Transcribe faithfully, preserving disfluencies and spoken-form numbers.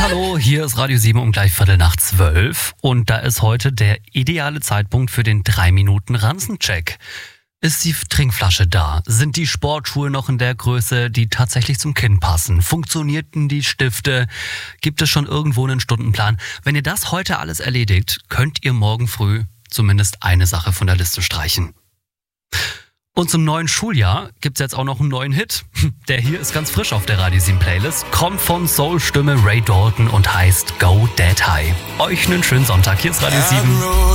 Hallo, hier ist Radio sieben um gleich Viertel nach zwölf und da ist heute der ideale Zeitpunkt für den drei Minuten Ranzencheck. Ist die Trinkflasche da? Sind die Sportschuhe noch in der Größe, die tatsächlich zum Kinn passen? Funktionierten die Stifte? Gibt es schon irgendwo einen Stundenplan? Wenn ihr das heute alles erledigt, könnt ihr morgen früh zumindest eine Sache von der Liste streichen. Und zum neuen Schuljahr gibt's jetzt auch noch einen neuen Hit. Der hier ist ganz frisch auf der Radio sieben Playlist, kommt von Soul-Stimme Ray Dalton und heißt Go Dead High. Euch einen schönen Sonntag, hier ist Radio sieben.